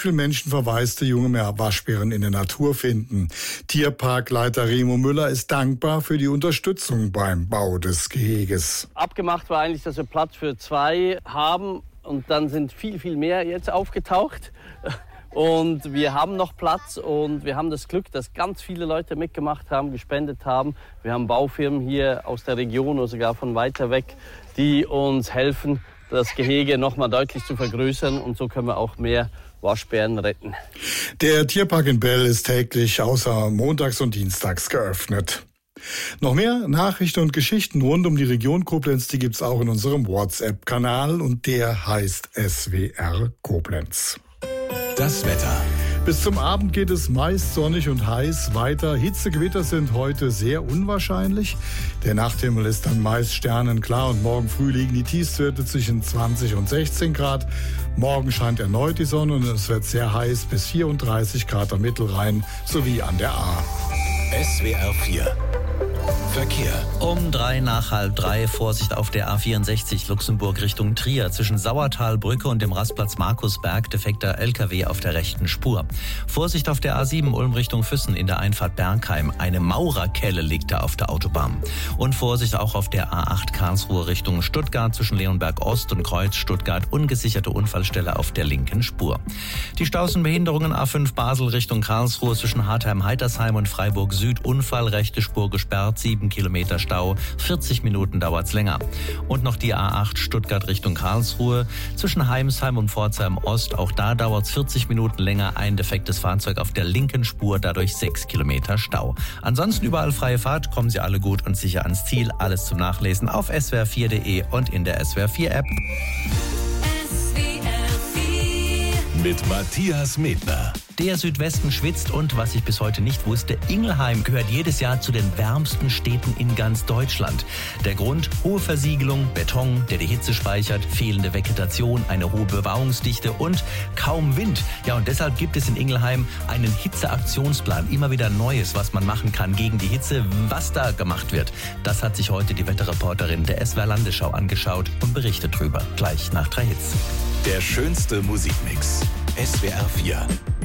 will menschenverwaiste junge Waschbären in der Natur finden. Tierparkleiter Remo Müller ist dankbar für die Unterstützung beim Bau des Geheges. Abgemacht war eigentlich, dass wir Platz für 2 haben und dann sind viel mehr jetzt aufgetaucht. Und wir haben noch Platz und wir haben das Glück, dass ganz viele Leute mitgemacht haben, gespendet haben. Wir haben Baufirmen hier aus der Region oder sogar von weiter weg, die uns helfen, das Gehege noch mal deutlich zu vergrößern. Und so können wir auch mehr Waschbären retten. Der Tierpark in Bell ist täglich außer montags und dienstags geöffnet. Noch mehr Nachrichten und Geschichten rund um die Region Koblenz, die gibt's auch in unserem WhatsApp-Kanal und der heißt SWR Koblenz. Das Wetter. Bis zum Abend geht es meist sonnig und heiß weiter. Hitzegewitter sind heute sehr unwahrscheinlich. Der Nachthimmel ist dann meist sternenklar und morgen früh liegen die Tiefstwerte zwischen 20 und 16 Grad. Morgen scheint erneut die Sonne und es wird sehr heiß bis 34 Grad am Mittelrhein sowie an der Ahr. SWR 4 Verkehr. Um 3 nach 2:30 Vorsicht auf der A64 Luxemburg Richtung Trier. Zwischen Sauertalbrücke und dem Rastplatz Markusberg defekter LKW auf der rechten Spur. Vorsicht auf der A7 Ulm Richtung Füssen in der Einfahrt Bergheim. Eine Maurerkelle liegt da auf der Autobahn. Und Vorsicht auch auf der A8 Karlsruhe Richtung Stuttgart zwischen Leonberg Ost und Kreuz Stuttgart. Ungesicherte Unfallstelle auf der linken Spur. Die Staus und Behinderungen A5 Basel Richtung Karlsruhe zwischen Hartheim-Heitersheim und Freiburg Süd. Unfall, rechte Spur gesperrt, 7 Kilometer Stau, 40 Minuten dauert's länger. Und noch die A8 Stuttgart Richtung Karlsruhe zwischen Heimsheim und Pforzheim Ost. Auch da dauert's 40 Minuten länger. Ein defektes Fahrzeug auf der linken Spur, dadurch 6 Kilometer Stau. Ansonsten überall freie Fahrt, kommen Sie alle gut und sicher ans Ziel. Alles zum Nachlesen auf swr4.de und in der SWR 4 App. Mit Matthias Medner. Der Südwesten schwitzt und, was ich bis heute nicht wusste, Ingelheim gehört jedes Jahr zu den wärmsten Städten in ganz Deutschland. Der Grund: hohe Versiegelung, Beton, der die Hitze speichert, fehlende Vegetation, eine hohe Bebauungsdichte und kaum Wind. Ja, und deshalb gibt es in Ingelheim einen Hitzeaktionsplan. Immer wieder Neues, was man machen kann gegen die Hitze. Was da gemacht wird, das hat sich heute die Wetterreporterin der SWR Landesschau angeschaut und berichtet drüber. Gleich nach 3 Hits. Der schönste Musikmix. SWR 4.